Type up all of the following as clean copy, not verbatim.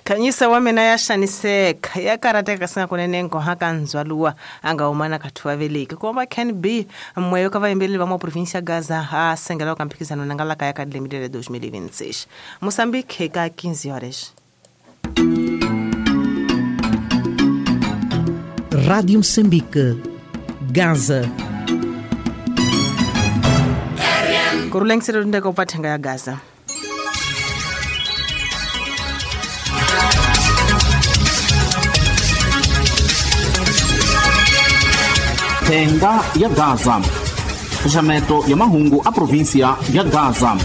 Kanyisa wamena yashaniseka yakarateka sina kunenengo hakanzwaluwa anga umana katuwa velike kwa can be mweyo kava imbele vamo província Gaza a sengela kampikizano nangala kaya kadlemidele 2026 Moçambique ka 15 horas. Rádio Moçambique, Gaza. Kurulengsiro ndeko pathenga ya Gaza. Thenga ya Gaza. Fechamento ya mahungu a província ya Gaza.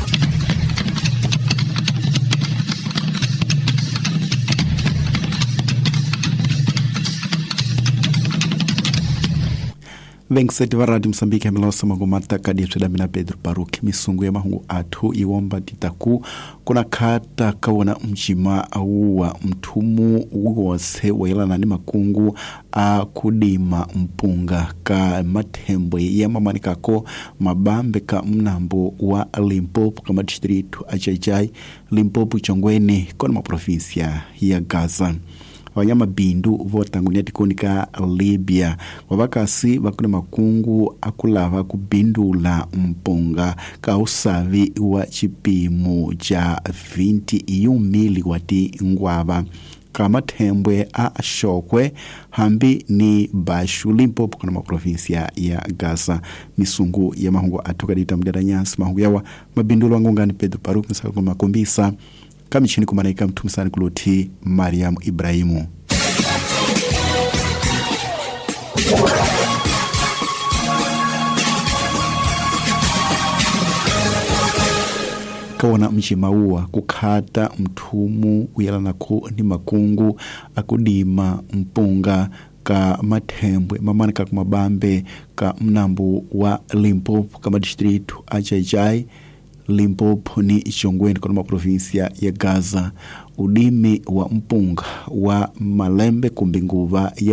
Vengsete va Rádio Moçambique amelosa magomata kadi yatudamina Pedro Paruki misungu ya mahungu atu iwomba titaku kuna kata kawana mjima auwa mtumu wose wailana ni makungu a kudima mpunga ka matembwe ya mamanikako mabambe ka mnambo wa Limpopo kama distritu Ajajai Limpopo Chongweni kona maprovinsia ya Gaza. Wanyama bindu votangunia tikonika Libya wabakasi bakuna makungu akulava kubindula mpunga ka usavi wa chipimo cha 20 mili wati ngwaba kama tembwe a Shokwe hambi ni Bashu Limpopo kuna maprovinsia ya Gaza. Misungu ya mahungu atukadita mdada nyansi mahungu yawa mabindulu wangungani Pedro Paruki nsaka makumbisa kama chini kumanaika mtumisani kuloti Mariam Ibrahimu. Kawana mjimaua kukata mtumu uyalana ko ni makungu akudima mpunga ka matembwe mamanika kumabambe ka mnambo wa Limpopo kama distritu Ajajai Limpopo ni Chongweni kwa provinsia ya Gaza. Udimi wa mpunga wa malembe kumbinguva ya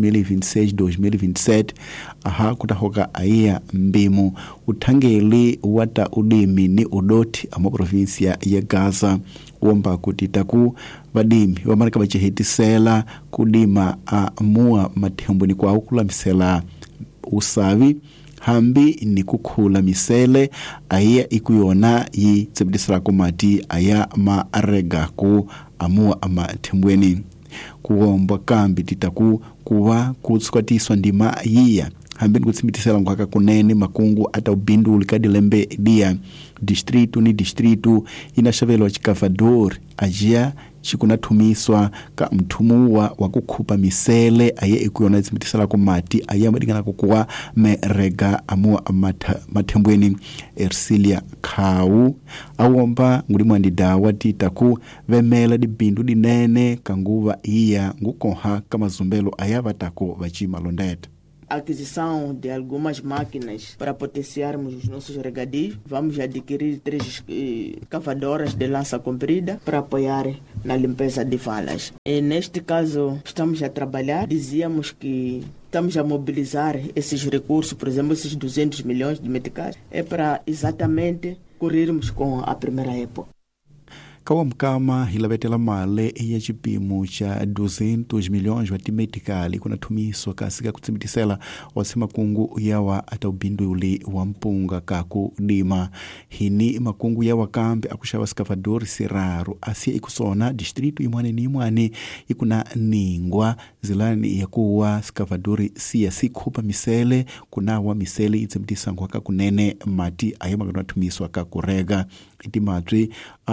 2026-2027 aha kutahoka aya mbimu utangeli wata udimi ni udoti ama provinsia ya Gaza womba kutitaku vadimi wamarika bachehetisela kudima mua matembo ni kwa ukula misela usavi hambi ni kukula misele aya ikuyona yi tsebidisala kumati aya maarega ku amua ama tembweni kuombwa kambi titaku kuwa kutsukatiswa ndima yiya hambi nikutsibitisela ngwaka kunene makungu ata ubindu ulikadi lembe dia distritu ni distritu inashavelo wa chikavador ajia chikunatumiswa ka mtumuwa wakukhupa misele aye ikuyona tsimitisala kumati aya madingana kukuwa merega amua matembweni Ersilia Khau awomba ngulimu andidawa titaku vemela di bindu dinene kanguva iya ngukonha kama zumbelo aya vatako vachima londeta. Aquisição de algumas máquinas para potenciarmos os nossos regadios. Vamos adquirir 3 cavadoras de lança comprida para apoiar na limpeza de valas. E neste caso, estamos a trabalhar. Dizíamos que estamos a mobilizar esses recursos, por exemplo, esses 200 milhões de meticais, é para exatamente corrermos com a primeira época. Kawa mkama hilabetela male ya chipimo cha 200 milhões wati metikali kuna tumiso kasika kutsimitisela wasema kungu yawa ata ubindu uli wa mpunga kaku dima hini makungu yawa kambi akushawa skavador siraru asia ikusona distritu imwane ni imwane ikuna ningwa zilani ya kuwa skavadori siya sikupa misele kunawa misele itsimtisa ngwaka kunene mati ayama kuna tumiso kakurega itimatri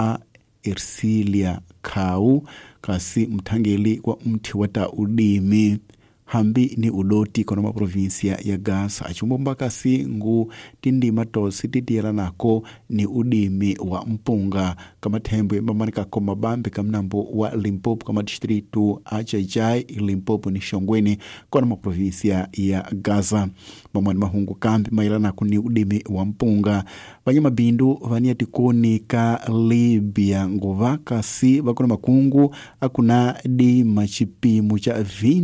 Ersilia Khau kasi mtangeli kwa mti wata udimi hambi ni udoti kwa nama provinsia ya Gaza. Achumomba kasi ngu tindi matosi titiela nako ni udimi wa mpunga kama tembwe mamanika kwa mabambe kama nambo wa Limpopo kama distritu Ajajai Limpopo ni Chongweni kwa nama provinsia ya Gaza. Mamani mahungu kambi maila nako ni udimi wa mpunga Wanyama bindu vania tikoni ka Libya ngova kasi wakuna makungu akuna di machipimu cha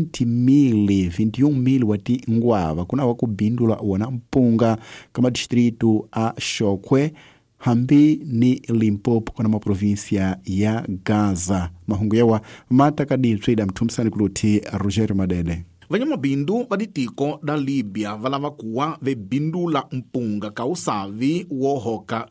21 mili wati ngwava kuna waku bindu la wana mpunga kama distritu a Shokwe hambi ni Limpopo kuna maprovinsia ya Gaza. Mahungu yawa mata kaditwe da mtumsani kuluti Roger Madede. Vanyamabindu vaditiko da Libya valava kuwa vebindula mpunga kausavi wohoka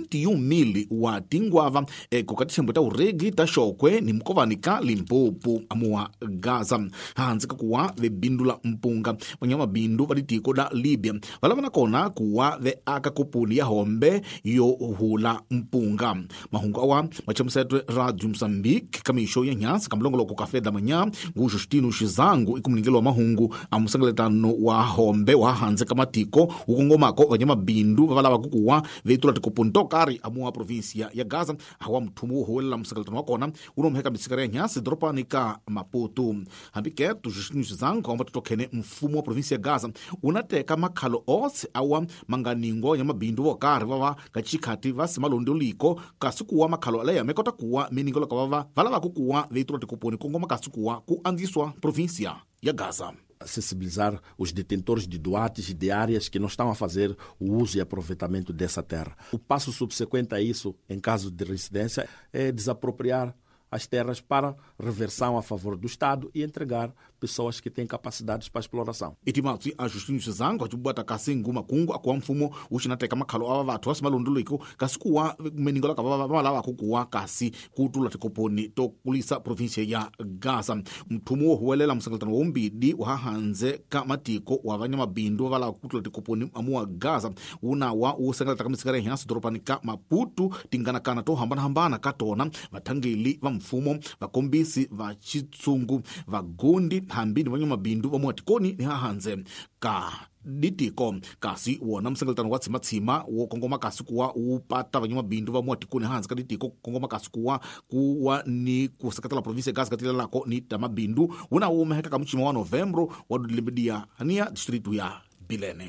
21,000 wa tingwava kukatishembo ta uregi ta shokwe ni mkovanika Limpopo amuwa Gaza. Hanzika kuwa vebindula mpunga vanyamabindu vaditiko da Libya valava nakona kuwa ve aka kupuni ya hombe yo hula mpunga. Mahungu awa machamusetwe Radio Mozambique kamisho ya nyasa kamlongolo kukafeda manya ngusho Stino Shizangu ikumuningelo wa mahungu amusangaletano wa hombe wa hanze kamatiko ukongomako vanyamabindu vavalava kukuwa veitula tikupuntokari amuwa provinsia ya Gaza hawa mtumu huwela musangaletano wakona unomheka misikari ya nyasi dropanika Maputo. Hambike tujushinishu zangu kwa tutokene mfumo wa provinsia ya Gaza unateka makalo ose awa manganingo nyamabindu wakari vava kachikati vasi malundi uliko kasikuwa makalo alaya mekota kuwa meningola kavava valava kukuwa veitula tikupuni kongoma kasikuwa kuanziswa provinsia ya Gaza. Sensibilizar os detentores de doates e de áreas que não estão a fazer o uso e aproveitamento dessa terra. O passo subsequente a isso, em caso de residência, é desapropriar as terras para reversão a favor do Estado e entregar pessoas que têm capacidades para exploração. Itimati a Justino Shizangu ajubata kasingu makungu akwa mfumo ushinateka makalo awa vatu wasi malunduliko kasikuwa meningola kavala kukuwa kasi kutula tikoponi tokulisa provinsia ya Gaza. Mtumu huwelela musangaletano wa umbidi wa hanze kamatiko wa vanyamabindu vala kutula tikoponi amuwa Gaza unawa usangaleta kamisikare hiansi dropanika Maputo tinganakana to hambana katona vatangeli va mfumo vakombisi va chitsungu vagundi hambini vanyamabindu va muatikoni ni hahanze ka ditiko kasi wona musangaletano wa tsimatsima wo kongoma kasi kuwa upata vanyamabindu va muatikoni hanze ka ditiko kongoma kasi kuwa ni kusakatela provinsia Gaza katila lako ni tamabindu una umeheka kamuchima wa Novembro wa Dulibedia hania distritu ya Bilene.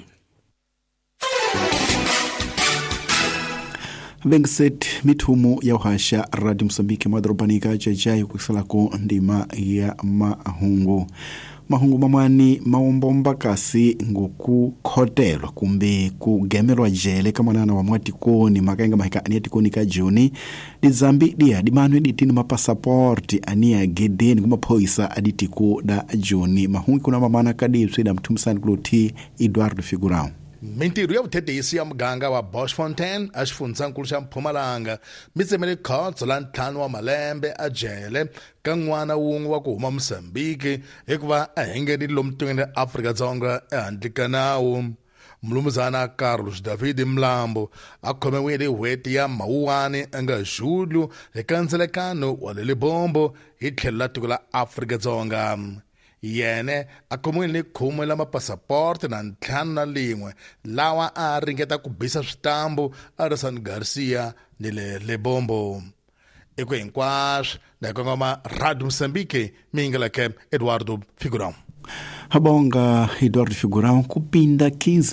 Bengset mithumu ya uhasha Radio Mozambique madropanika jajai kukisalako ndima ya mahungu mamwani maumbomba kasi ngoku khotelwa kumbe kugemelwa jele kamanana wa mwatikoni makaenga mahika ania tikoni ka Juni di Zambi dia di manwe di tini mapasaporti ania gedeni kuma poisa aditiko da Juni. Mahungu kuna mamana kadipsi da mtumsani kuloti Eduardo Figurão. Mintiru ya vuthethisi ya muganga wa Boschfontein a xifundzakulu xa Mpumalanga mi tsemele khotso la ntlhanu wa malembe a jele ka n'wana wun'we wa ku huma Mozambique hikuva a hengerile lomu tikweni ra Afrika-Dzonga ehandle ka nawu. Mlumuzana Carlos David Mlambo a khomewile hi n'hweti ya Mawuwani anga Zulu eka ndzelekano wa le Libombo hi tlhelo la tiko la Afrika-Dzonga. Yene a khomiwile ni khume la mapasaporte na ntlhanu na lin'we lawa a ringeta ku bisa switambu a ri San Garcia ni le Lebombo. Eko hinkwaswo na kongoma Radio Mozambique mingeleke Eduardo Figurão. Habonga Eduardo Figurão kupinda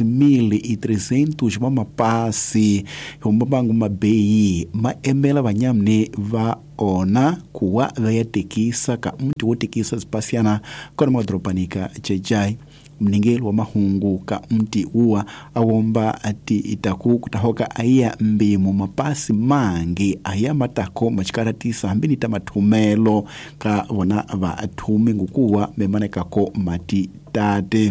15.300 mamapasi humbabangu mabei maemela vanyamne va ona kuwa vayatekisa ka mtu wotekisa zipasiana kwa madropanika jejai. Mningelo wa mahungu ka mti uwa awomba ati itaku kutahoka aya mbimu mapasi mangi aya matako machikaratisa hambini tamatumelo ka wana va atume ngukuwa memanekako mati tate.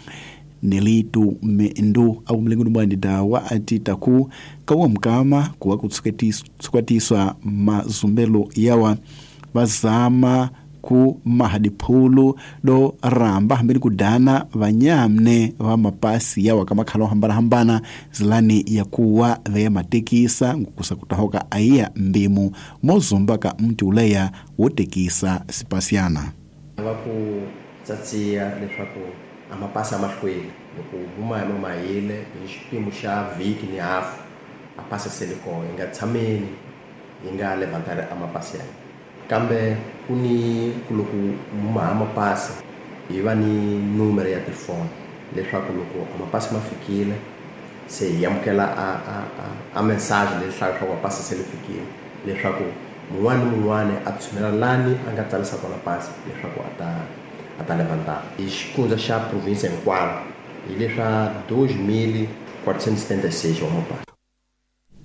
Nelitu meendu au mlengu mbandi dawa ati itaku kawa mkama kuwa kutsukatiswa mazumbelo yawa bazama ku mahadipulu do ramba hambini kudana vanyamne wa mapasi yawa kama khalo hambana zilani ya kuwa vya matekisa ngukusa kutahoka aya mbimu mozumbaka mti uleya wotekisa sipasiana. Waku tsatsia leswaku amapasi amahlweli loko huma ya mamayile hi xipimo xa vhiki ni hafu apasi seliko yi nga tshameni yi nga levantari amapasi yayo. Kambe kuni loko huma amapasi hi va ni numero ya telefoni leswaku loko amapasi ma fikile se hi amukela a message leswaku amapasi se fikile leswaku mun'wana a tshunela lani a nga tsalisa kona pasi leswaku a ta levantara. Hi xifundza xa province hinkwayo hi leswa 2.476 wa mapasi.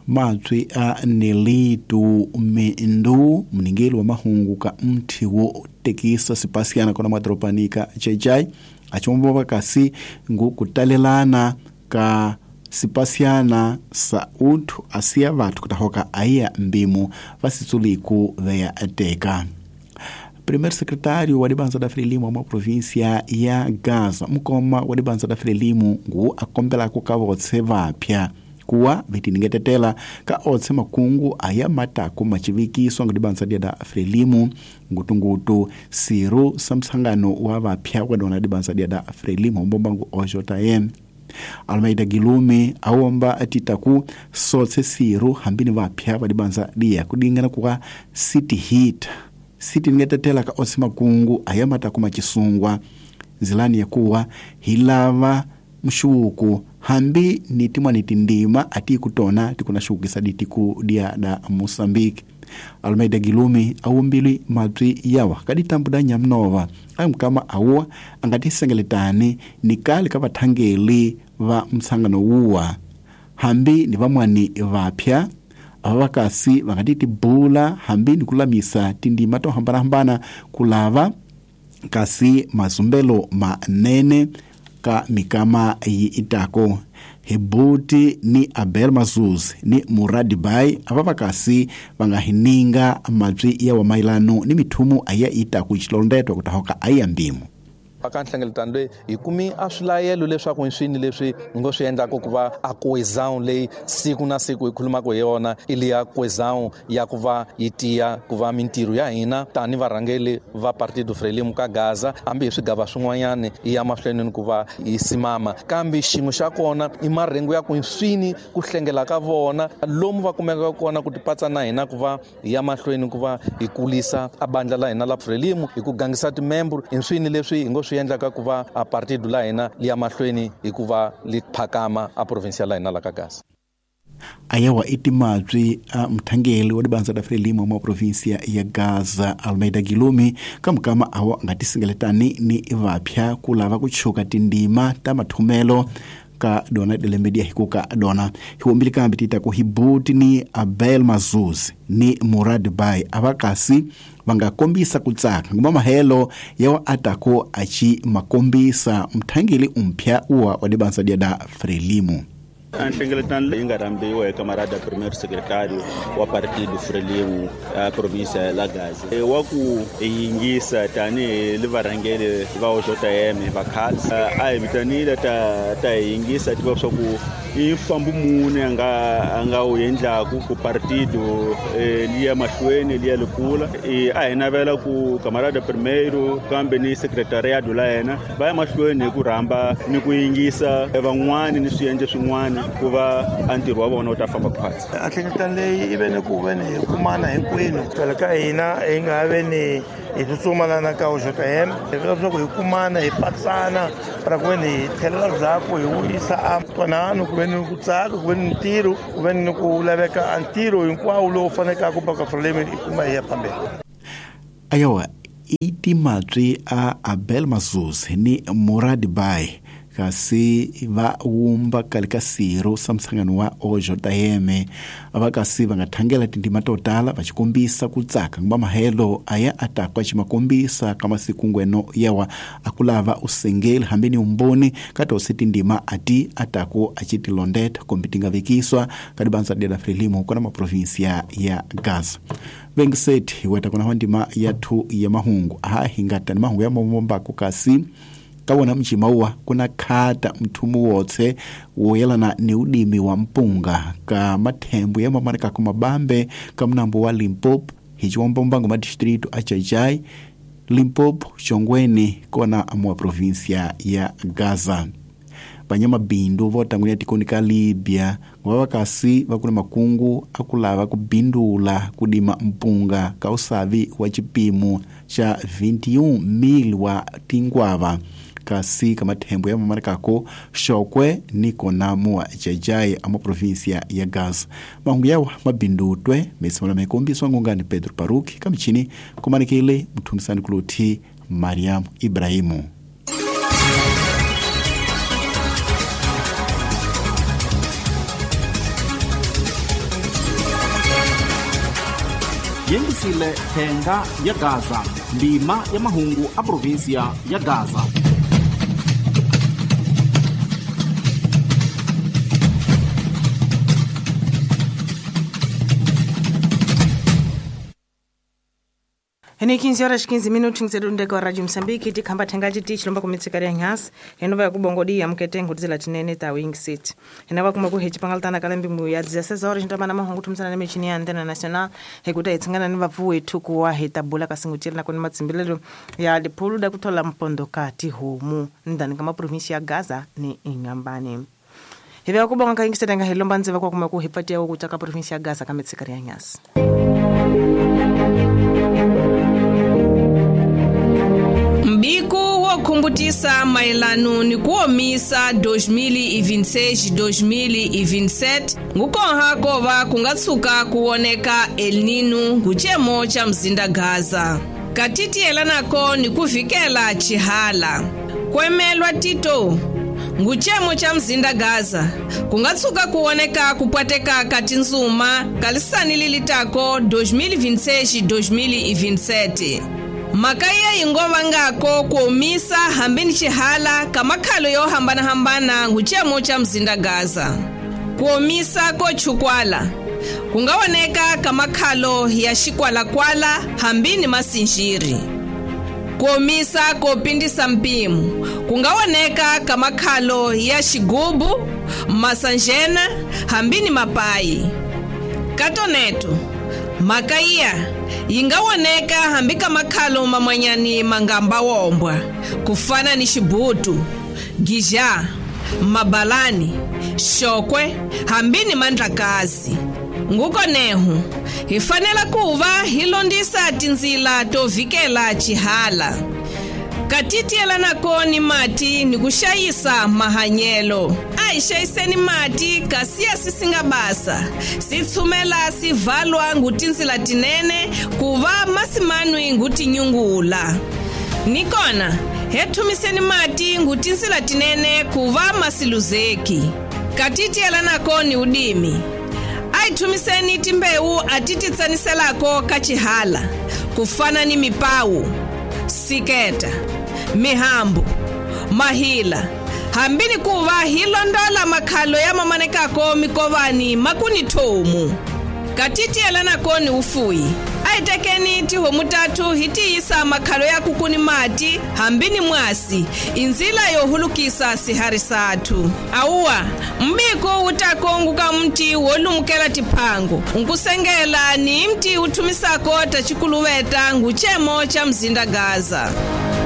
matswi a Nelitu Mendu mningeli wa mahungu ka mti wo tekisa sipasiana kona madropanika chechai achombo kasi ngu kutalelana ka sipasiana sa utu asia vatu kutahoka aya mbimu vasitsuliku veya ateka. Primeiro secretário wa Dibanza da Frelimo wa província ya Gaza mkoma wa Dibanza da Frelimo ngu akombela kukava otse vapya kuwa vitiningetetela ka otse makungu aya mataku machivikiso ngu Dibanza da Frelimo ngutungutu siru samsangano wa vapya wa dona Dibanza da Frelimo mbombangu OJM. Almeida Gilumi awomba atitaku sotse siru hambini vapya wa Dibanza dia kudingana kuwa city heat siti ningetetela ka otse makungu aya mataku machisungwa zilani ya kuwa hilava mshuku hambi nitimwa nitindima ati kutona tikuna shukisa ditiku dia da Mosambiki. Almeida Gilumi awumbili matri yawa kaditambuda nyamnova kama awa angati sengeletani nikali kava tangeli va msangano uwa hambi ni vamwani vapya avakasi vakatiti bula hambi nikulamisa tindima tohambana kulava kasi mazumbelo manene ka mikama yi itako. Hebuti ni Abel Mazuz ni Murad Bai avavakasi vangahininga matri ya wa mailano ni mitumu aya itako chilondeto kutahoka aya mbimu. Pakanhlengeletano ikumi aswilayelo leswaku inswini leswi ngo swi endlaka ku va a coesão leyi siku na siku hi khulumaka hi yona ili ya coesão ya ku va yi tiya ku va mintirho ya hina tani varhangeli va Partido Frelimo ka Gaza hambi hi swigava swin'wanyani hi ya mahlweni ku va hi simama kambe xin'we xa kona i marengo ya ku inswini ku hlengela ka vona lomu va kumeka kona ku tipatsa na hina ku va hi ya mahlweni ku va hi kulisa a bandla la hina la Frelimo hi ku gangisa timembro inswini leswi hi ngo swi endlaka ku va a partido la hina liya mahlweni hi ku va li phakama a provincia la hina la ka Gaza. Ayawa itimatri a mthangeli wa Dibanza da Frelimo wa provincia ya Gaza Almeida Gilumi kama awa ngati singeletani ni vapya kulava kuchuka tindima ta mathumelo ka dona de media hikuka dona hiwombili kambi tita ko Hibuti ni Abel Mazuz ni Murad Bai avakasi vangakombisa kutsaka nguma mahelo yawa atako achi makombisa mthangeli umpya wa Dibanza da Frelimo. Anhlengeletano leyi nga rambiwa hi kamarada primeiro secretário wa Partido Frelimo a província ya Gaza wa ku yingisa tani li varhangeli va OJM va khale a hi vitanile ta yingisa tiva swa ku i fambu mune anga u endlaku ku partido liya mahlweni liya likula a hi navela ku kamarada primeiro kambe ni secretariado la hina va ya mahlweni hi ku rhamba ni ku yingisa van'wani ni swiyenge swin'wani ku va antirho wa vona u ta famba phasi. Anhlengeletano leyi i veni ku veni hi kumana hinkwenu phela ka hina hi nga veni hi tsutsumalana ka OJM leswaku hi kumana hi patsana para ku veni hi tlhelela ndzhaku hi wisa a ntwanano ku veni ku tsaka ku veni ntirho ku veni ku laveka a ntirho hinkwawo lowu fanekaka ku baka Frelimo i kuma hi ya phambeni. Ayawa itimatri a Abel Mazuz ni Murad Bai kasi va umba kalika siru samsangano wa OJM avakasi vangathangela tindima totala vachikombisa kutsaka ngba mahelo aya atakwa chimakombisa kama sikungweno yawa akulava usengeli hambeni umboni katose tindima ati atako achitilondeta kombitinga vikiswa kadibanza da Frelimo kona maprovinsia ya Gaza. Vengiseti weta kuna handima yatu ya mahungu hingata ni mahungu ya momomba kukasi kawona mchimaua kuna kata mtumu wote woyelana ni udimi wa mpunga ka matembu ya mamarika kumabambe ka mnambo wa Limpopo hichiwomba mbangu madistritu achajai Limpopo chongweni kona amua provincia ya Gaza. Banyama bindu votangulia tikonika Libya wawakasi wakuna makungu akulava kubindula kudima mpunga ka usavi wa chipimu cha 21,000 wa tingwava kasi kama tembo ya mamarikako shokwe niko namu wa jajai ama provincia ya Gaza. Mahungu yawa mabindutwe mesimala mekombiswa ngongani Pedro Paruki kamichini kumanikile mtumisani kuluti Mariam Ibrahimu. yengisile thenga ya Gaza, ndima ya mahungu a provinsia ya Gaza. Ni 15:15 ngizedunde kwa Radio Msambiki tikamba tengaji tichi lomba kumitsika ya nyasi enova ya kubongodi ya mketengu dzila tinene ta Wing City enova kuma ku hechi pangaltana kalembi mu ya 16 horas ndaba na mahungu tumsana na mechini ya Antena National hekuta itsangana ni vavu wetu kuwa hetabula kasingutira na kuni matsimbilelo ya lipulu da kutola mpondo kati humu ndani kama provinsi ya Gaza ni Ingambani. Hivi akubonga kaingisetenga hilomba nzeva kwa kuma ku hipatia ukutaka provinsi ya Gaza kamitsika ya nyasi. Mbiku wokumbutisa mailanu ni kuomisa 2026-2027 ngukonha kova kungatsuka kuoneka El Nino nguchemo cha mzinda Gaza. Katiti elanako ni kuvikela chihala. Kwemelwa tito nguchemo cha mzinda Gaza kungatsuka kuoneka kupwateka kati nzuma kalisani lilitako 2026-2027. Makaya ingova ngako kuomisa hambini chihala kamakhalo yo hambana nguchemo cha mzinda Gaza. Kuomisa ko chukwala kungawoneka kamakhalo ya shikwala-kwala hambini masinjiri. Kuomisa kopindisa mpimu kungawoneka kamakhalo ya shigubu masanjena hambini mapayi. Katoneto makaya ingawoneka hambika makhalo mamanyani mangamba wombwa kufana ni shibutu, gija, mabalani, shokwe hambini mandrakazi. Nguko nehu hifanela kuva hilondisa tinzila tovikela chihala. Katiti elanako ni mati ni kushayisa mahanyelo. Aishaiseni mati kasia sisingabasa. Sitsumela sivalwa ngutinzila tinene kuva masimanui nguti nyungula. Nikona hetumiseni mati ngutinzila tinene kuva masiluzeki. Katiti elanako ni udimi. Aitumiseni timbeu atititsaniselako kachihala kufana ni mipawu, siketa, mihambu, mahila hambini kuva hilondola makhalo ya mamanekako mikovani makuni tomu. Katiti elanako ni ufuyi. Aitekeni tihomu tatu hitiisa makhalo ya kukuni mati hambini mwasi inzila yohulukisa sihari satu. Auwa mbiko utakonguka mti wolumukela tipango nkusengela ni mti utumisako tachikuluweta nguchemo cha mzinda Gaza.